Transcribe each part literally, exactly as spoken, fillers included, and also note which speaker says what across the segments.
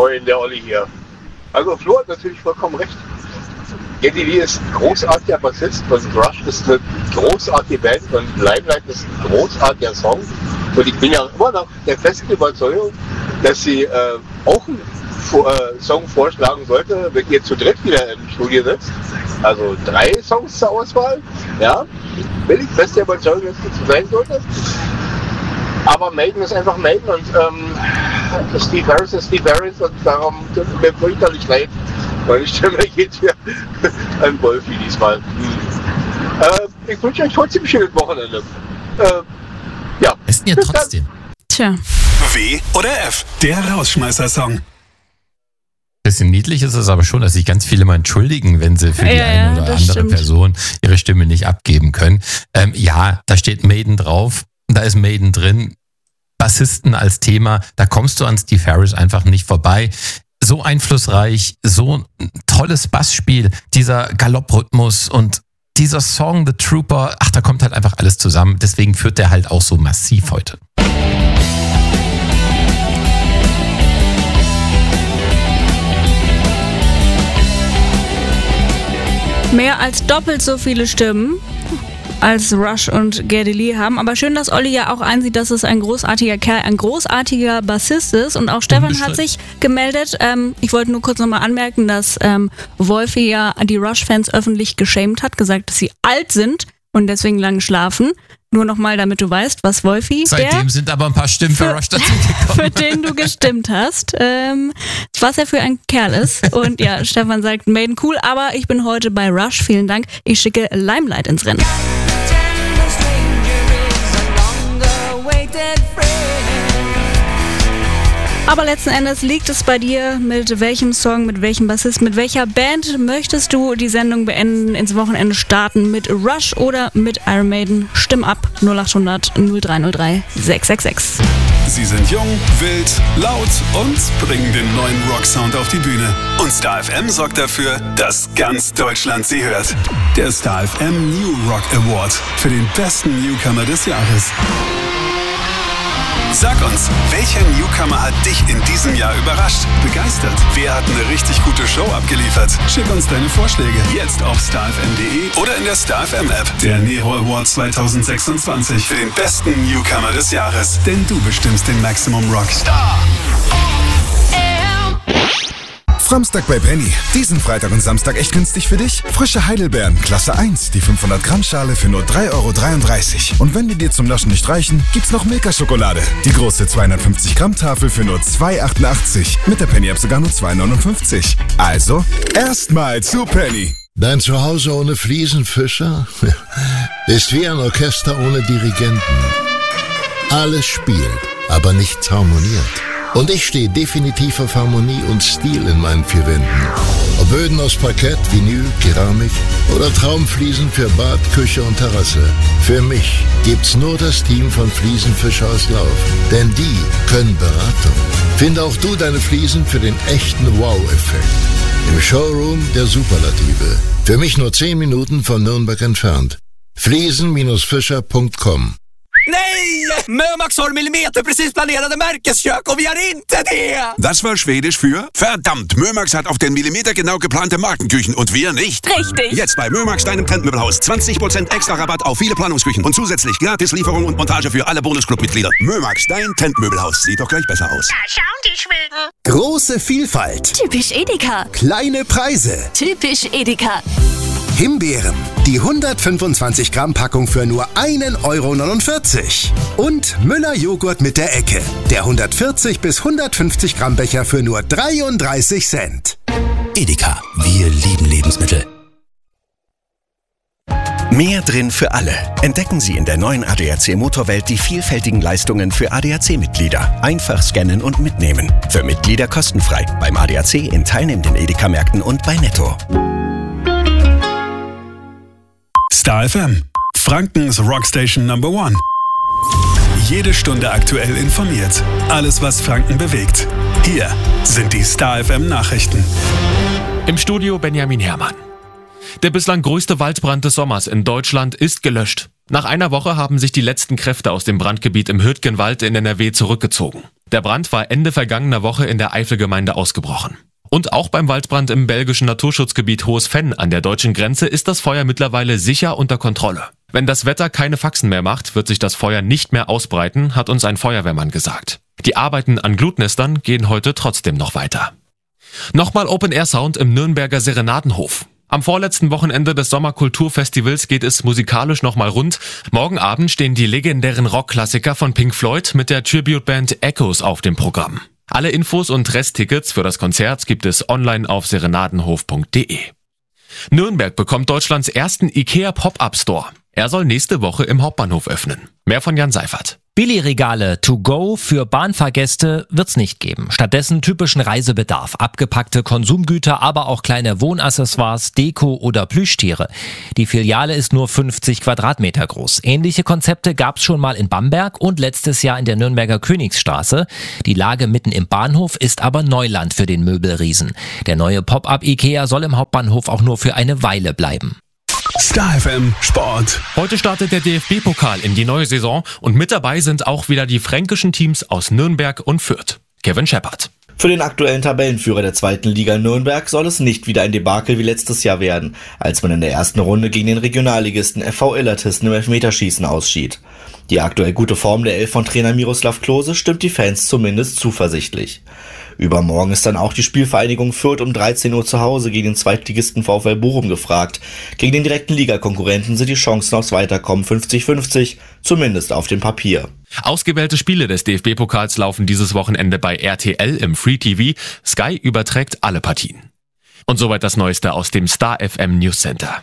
Speaker 1: Moin, der Olli hier. Also Flo hat natürlich vollkommen recht. Geddy Lee ist ein großartiger Bassist und Rush ist eine großartige Band und Limelight ist ein großartiger Song. Und ich bin ja immer noch der festen Überzeugung, dass sie äh, auch einen äh, Song vorschlagen sollte, wenn ihr zu dritt wieder im Studio sitzt. Also drei Songs zur Auswahl. Ja, bin ich fest der Überzeugung, dass das so sein sollte. Aber Maiden ist einfach Maiden und ähm, Steve Harris ist Steve Harris und darum tut mir fürchterlich leid. Meine Stimme geht hier an Wolfi diesmal. Hm. Äh, ich wünsche euch trotzdem ein schönes Wochenende. Äh, ja.
Speaker 2: Ist ja trotzdem.
Speaker 3: Tja.
Speaker 4: W oder F, der Rausschmeißer-Song.
Speaker 2: Bisschen niedlich ist es aber schon, dass sich ganz viele mal entschuldigen, wenn sie für die
Speaker 3: ja,
Speaker 2: eine oder andere
Speaker 3: stimmt.
Speaker 2: Person ihre Stimme nicht abgeben können. Ähm, ja, da steht Maiden drauf, da ist Maiden drin. Bassisten als Thema, da kommst du an Steve Harris einfach nicht vorbei. So einflussreich, so ein tolles Bassspiel, dieser Galopprhythmus und dieser Song, The Trooper, ach, da kommt halt einfach alles zusammen. Deswegen führt der halt auch so massiv heute.
Speaker 3: Mehr als doppelt so viele Stimmen als Rush und Geddy Lee haben. Aber schön, dass Olli ja auch einsieht, dass es ein großartiger Kerl, ein großartiger Bassist ist. Und auch Stefan hat sich gemeldet. Ähm, ich wollte nur kurz nochmal anmerken, dass ähm, Wolfi ja die Rush-Fans öffentlich geschämt hat, gesagt, dass sie alt sind und deswegen lange schlafen. Nur nochmal, damit du weißt, was Wolfi,
Speaker 2: Seitdem
Speaker 3: der,
Speaker 2: sind aber ein paar Stimmen für, für Rush dazugekommen.
Speaker 3: für den du gestimmt hast, ähm, was er für ein Kerl ist. Und ja, Stefan sagt, Maiden cool, aber ich bin heute bei Rush. Vielen Dank. Ich schicke Limelight ins Rennen. Aber letzten Endes liegt es bei dir, mit welchem Song, mit welchem Bassist, mit welcher Band möchtest du die Sendung beenden, ins Wochenende starten, mit Rush oder mit Iron Maiden? Stimm ab, null acht hundert null drei null drei sechs sechs sechs.
Speaker 4: Sie sind jung, wild, laut und bringen den neuen Rocksound auf die Bühne. Und Star F M sorgt dafür, dass ganz Deutschland sie hört. Der Star F M New Rock Award für den besten Newcomer des Jahres. Sag uns, welcher Newcomer hat dich in diesem Jahr überrascht, begeistert? Wer hat eine richtig gute Show abgeliefert? Schick uns deine Vorschläge jetzt auf star f m punkt d e oder in der Star F M App. Der Nero Award zwanzig sechsundzwanzig für den besten Newcomer des Jahres. Denn du bestimmst den Maximum Rock. Star
Speaker 5: Samstag bei Penny. Diesen Freitag und Samstag echt günstig für dich? Frische Heidelbeeren, Klasse eins, die fünfhundert Gramm Schale für nur drei Euro dreiunddreißig. Und wenn die dir zum Naschen nicht reichen, gibt's noch Milka-Schokolade. Die große zweihundertfünfzig Gramm Tafel für nur zwei Euro achtundachtzig. Mit der Penny-App sogar nur zwei Euro neunundfünfzig. Also, erstmal zu Penny.
Speaker 6: Dein Zuhause ohne Fliesenfischer ist wie ein Orchester ohne Dirigenten. Alles spielt, aber nichts harmoniert. Und ich stehe definitiv auf Harmonie und Stil in meinen vier Wänden. Ob Böden aus Parkett, Vinyl, Keramik oder Traumfliesen für Bad, Küche und Terrasse. Für mich gibt's nur das Team von Fliesenfischer aus Lauf. Denn die können Beratung. Finde auch du deine Fliesen für den echten Wow-Effekt. Im Showroom der Superlative. Für mich nur zehn Minuten von Nürnberg entfernt. fliesen Fischer punkt com.
Speaker 7: Nej! Mömax har millimeter precis planerade Märkeskök och vi har inte det!
Speaker 8: Das war Schwedisch für verdammt, Mömax hat auf den Millimeter genau geplante Markenküchen und wir nicht.
Speaker 3: Richtig.
Speaker 8: Jetzt bei Mömax, deinem Trendmöbelhaus. zwanzig Prozent extra Rabatt auf viele Planungsküchen und zusätzlich Gratislieferung und Montage für alle Bonusclub-Mitglieder. Mömax, dein Trendmöbelhaus. Sieht doch gleich besser aus.
Speaker 7: Da schauen die Schweden.
Speaker 9: Große Vielfalt.
Speaker 10: Typisch Edeka.
Speaker 9: Kleine Preise.
Speaker 10: Typisch Edeka.
Speaker 9: Himbeeren. Die hundertfünfundzwanzig Gramm Packung für nur ein Euro neunundvierzig. Und Müller Joghurt mit der Ecke. Der hundertvierzig bis hundertfünfzig Gramm Becher für nur dreiunddreißig Cent.
Speaker 11: Edeka. Wir lieben Lebensmittel. Mehr drin für alle. Entdecken Sie in der neuen A D A C Motorwelt die vielfältigen Leistungen für A D A C-Mitglieder. Einfach scannen und mitnehmen. Für Mitglieder kostenfrei. Beim A D A C in teilnehmenden Edeka-Märkten und bei Netto.
Speaker 4: Star F M, Frankens Rockstation Number One. Jede Stunde aktuell informiert. Alles, was Franken bewegt. Hier sind die Star F M Nachrichten.
Speaker 12: Im Studio Benjamin Herrmann. Der bislang größte Waldbrand des Sommers in Deutschland ist gelöscht. Nach einer Woche haben sich die letzten Kräfte aus dem Brandgebiet im Hürtgenwald in N R W zurückgezogen. Der Brand war Ende vergangener Woche in der Eifelgemeinde ausgebrochen. Und auch beim Waldbrand im belgischen Naturschutzgebiet Hohes Venn an der deutschen Grenze ist das Feuer mittlerweile sicher unter Kontrolle. Wenn das Wetter keine Faxen mehr macht, wird sich das Feuer nicht mehr ausbreiten, hat uns ein Feuerwehrmann gesagt. Die Arbeiten an Glutnestern gehen heute trotzdem noch weiter. Nochmal Open-Air-Sound im Nürnberger Serenadenhof. Am vorletzten Wochenende des Sommerkulturfestivals geht es musikalisch nochmal rund. Morgen Abend stehen die legendären Rockklassiker von Pink Floyd mit der Tribute-Band Echoes auf dem Programm. Alle Infos und Resttickets für das Konzert gibt es online auf serenadenhof punkt de. Nürnberg bekommt Deutschlands ersten IKEA Pop-Up-Store. Er soll nächste Woche im Hauptbahnhof öffnen. Mehr von Jan Seifert.
Speaker 13: Billigregale to go für Bahnfahrgäste wird's nicht geben. Stattdessen typischen Reisebedarf, abgepackte Konsumgüter, aber auch kleine Wohnaccessoires, Deko oder Plüschtiere. Die Filiale ist nur fünfzig Quadratmeter groß. Ähnliche Konzepte gab's schon mal in Bamberg und letztes Jahr in der Nürnberger Königsstraße. Die Lage mitten im Bahnhof ist aber Neuland für den Möbelriesen. Der neue Pop-Up IKEA soll im Hauptbahnhof auch nur für eine Weile bleiben.
Speaker 4: Star F M Sport.
Speaker 12: Heute startet der D F B-Pokal in die neue Saison und mit dabei sind auch wieder die fränkischen Teams aus Nürnberg und Fürth. Kevin Scheppert.
Speaker 14: Für den aktuellen Tabellenführer der zweiten Liga Nürnberg soll es nicht wieder ein Debakel wie letztes Jahr werden, als man in der ersten Runde gegen den Regionalligisten F V Illertissen im Elfmeterschießen ausschied. Die aktuell gute Form der Elf von Trainer Miroslav Klose stimmt die Fans zumindest zuversichtlich. Übermorgen ist dann auch die Spielvereinigung Fürth um dreizehn Uhr zu Hause gegen den Zweitligisten VfL Bochum gefragt. Gegen den direkten Ligakonkurrenten sind die Chancen aufs Weiterkommen fünfzig fünfzig, zumindest auf dem Papier.
Speaker 12: Ausgewählte Spiele des D F B-Pokals laufen dieses Wochenende bei R T L im Free T V. Sky überträgt alle Partien. Und soweit das Neueste aus dem Star F M News Center.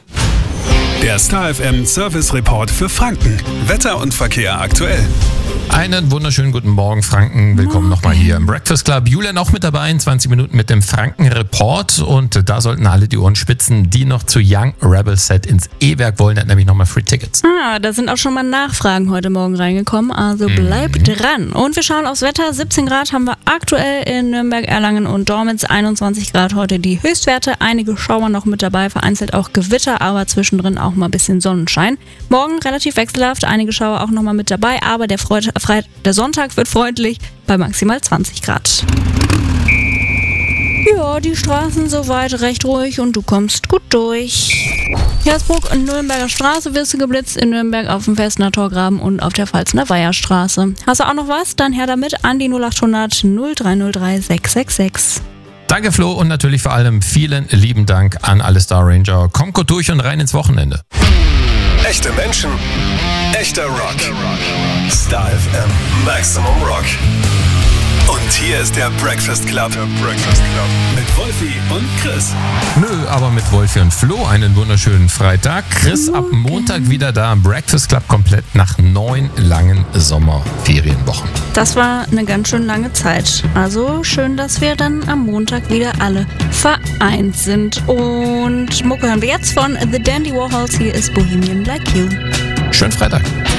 Speaker 4: Der Star F M Service Report für Franken. Wetter und Verkehr aktuell.
Speaker 2: Einen wunderschönen guten Morgen, Franken. Willkommen nochmal hier im Breakfast Club. Julian auch mit dabei in zwanzig Minuten mit dem Franken-Report. Und da sollten alle die Ohren spitzen, die noch zu Young Rebel Set ins E-Werk wollen. Der hat nämlich nochmal Free Tickets.
Speaker 3: Ah, da sind auch schon mal Nachfragen heute Morgen reingekommen. Also bleibt mhm. dran. Und wir schauen aufs Wetter. siebzehn Grad haben wir aktuell in Nürnberg, Erlangen und Dormitz. einundzwanzig Grad heute die Höchstwerte. Einige Schauer noch mit dabei, vereinzelt auch Gewitter, aber zwischendrin auch mal ein bisschen Sonnenschein. Morgen relativ wechselhaft, einige Schauer auch nochmal mit dabei, aber der, Freude, Freit- der Sonntag wird freundlich bei maximal zwanzig Grad. Ja, die Straßen soweit recht ruhig und du kommst gut durch. Hersbruck und Nürnberger Straße wirst du geblitzt, in Nürnberg auf dem Festner Torgraben und auf der Pfalzner Weiherstraße. Hast du auch noch was? Dann her damit an die null acht hundert null drei null drei sechs sechs sechs.
Speaker 2: Danke Flo und natürlich vor allem vielen lieben Dank an alle Star Ranger. Kommt gut durch und rein ins Wochenende.
Speaker 4: Echte Menschen, echter Rock. Star F M Maximum Rock. Und hier ist der Breakfast Club. Der Breakfast Club. Mit Wolfi und Chris.
Speaker 2: Nö, aber mit Wolfi und Flo einen wunderschönen Freitag. Chris ab Montag wieder da im Breakfast Club komplett nach neun langen Sommerferienwochen.
Speaker 3: Das war eine ganz schön lange Zeit. Also schön, dass wir dann am Montag wieder alle vereint sind. Und Mucke hören wir jetzt von The Dandy Warhols. Hier ist Bohemian Like You.
Speaker 2: Schönen Freitag.